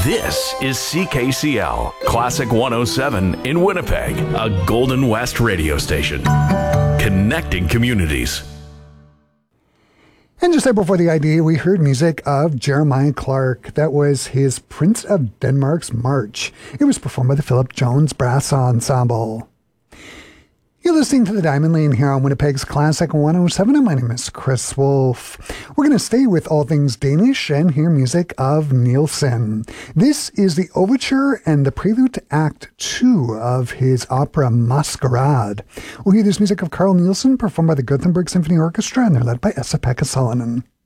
This is CKCL, Classic 107 in Winnipeg, a Golden West radio station. Connecting communities. And just there before the idea, we heard music of Jeremiah Clark. That was his Prince of Denmark's March. It was performed by the Philip Jones Brass Ensemble. You're listening to The Diamond Lane here on Winnipeg's Classic 107, and my name is Chris Wolf. We're going to stay with all things Danish and hear music of Nielsen. This is the overture and the prelude to Act 2 of his opera Masquerade. We'll hear this music of Carl Nielsen performed by the Gothenburg Symphony Orchestra, and they're led by Esa-Pekka Salonen.